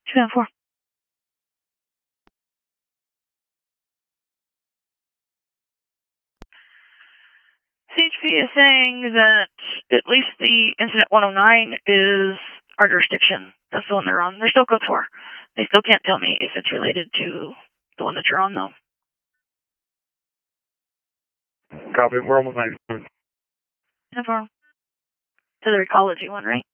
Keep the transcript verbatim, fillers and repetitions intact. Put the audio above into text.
two four. C H P is saying that at least the incident one oh nine is our jurisdiction. That's the one they're on. They're still code four. They still can't tell me if it's related to the one that you're on, though. Copy. We're almost ninety. ten four. To the ecology one, right?